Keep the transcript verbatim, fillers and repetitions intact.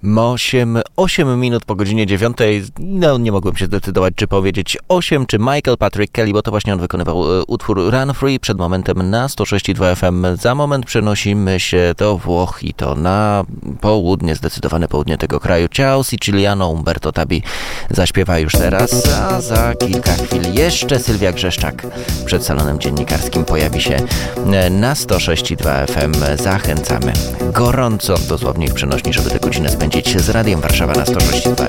osiem, osiem minut po godzinie dziewiątej. No, nie mogłem się zdecydować, czy powiedzieć osiem, czy Michael Patrick Kelly, bo to właśnie on wykonywał e, utwór Run Free przed momentem na sto sześć i dwa F M. Za moment przenosimy się do Włoch i to na południe, zdecydowane południe tego kraju. Ciao Siciliano, Umberto Tabi zaśpiewa już teraz, a za kilka chwil jeszcze Sylwia Grzeszczak przed salonem dziennikarskim pojawi się na sto sześć i dwa F M. Zachęcamy gorąco, dosłownie w przenośni, żeby tę godzinę spędzić z Radiem Warszawa na sto sześć i dwa.